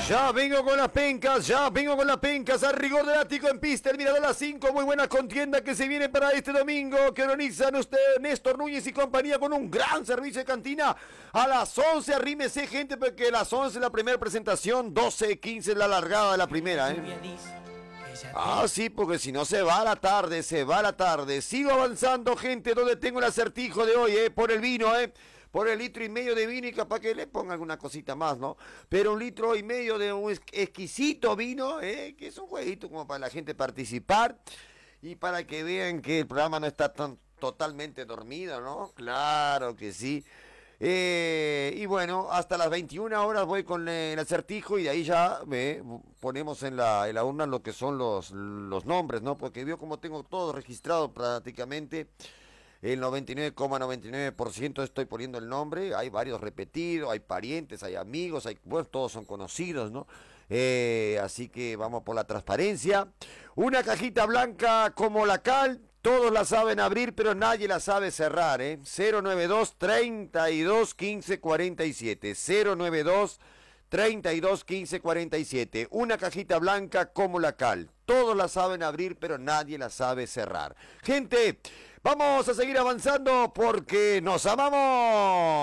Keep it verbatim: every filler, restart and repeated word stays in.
Ya vengo con las pencas, ya vengo con las pencas, a rigor del ático en pista, el mirador a las cinco, muy buena contienda que se viene para este domingo, que organizan usted Néstor Núñez y compañía con un gran servicio de cantina. A las once, arrímese gente, porque a las once la primera presentación, doce quince la largada de la primera, ¿eh? Ah, sí, porque si no se va a la tarde, se va a la tarde. Sigo avanzando, gente, donde tengo el acertijo de hoy, ¿eh? Por el vino, ¿eh? Por el litro y medio de vino y capaz que le ponga alguna cosita más, ¿no? Pero un litro y medio de un exquisito vino, ¿eh? Que es un jueguito como para la gente participar y para que vean que el programa no está tan totalmente dormido, ¿no? Claro que sí. Eh, y bueno, hasta las veintiuna horas voy con el acertijo y de ahí ya eh, ponemos en la, en la urna lo que son los, los nombres, ¿no? Porque veo como tengo todo registrado prácticamente. El noventa y nueve coma noventa y nueve por ciento estoy poniendo el nombre, hay varios repetidos, hay parientes, hay amigos, hay, bueno, todos son conocidos, ¿no? Eh, así que vamos por la transparencia. Una cajita blanca como la cal, todos la saben abrir, pero nadie la sabe cerrar, ¿eh? cero noventa y dos, treinta y dos, quince, cuarenta y siete, cero noventa y dos, treinta y dos, quince, cuarenta y siete. Una cajita blanca como la cal. Todos la saben abrir, pero nadie la sabe cerrar. Gente, vamos a seguir avanzando porque nos amamos.